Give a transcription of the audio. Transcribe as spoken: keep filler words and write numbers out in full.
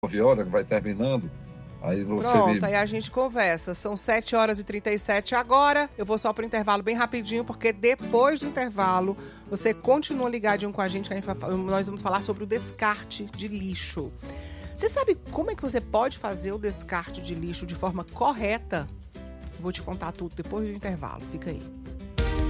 nove horas, que vai terminando. Aí você Pronto, me... aí a gente conversa. São sete horas e trinta e sete agora. Eu vou só para o intervalo bem rapidinho, porque depois do intervalo você continua ligadinho com a gente, que a gente vai, nós vamos falar sobre o descarte de lixo. Você sabe como é que você pode fazer o descarte de lixo de forma correta? Vou te contar tudo depois do intervalo. Fica aí.